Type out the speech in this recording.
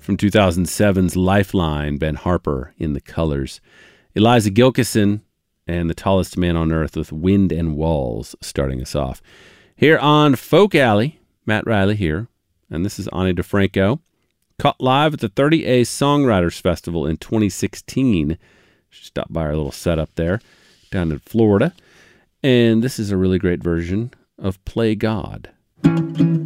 from 2007's Lifeline, Ben Harper in the colors. Eliza Gilkison and The Tallest Man on Earth with Wind and Walls starting us off. Here on Folk Alley, Matt Riley here, and this is Ani DeFranco. Caught live at the 30A Songwriters Festival in 2016. She stopped by our little setup there down in Florida. And this is a really great version of Play God.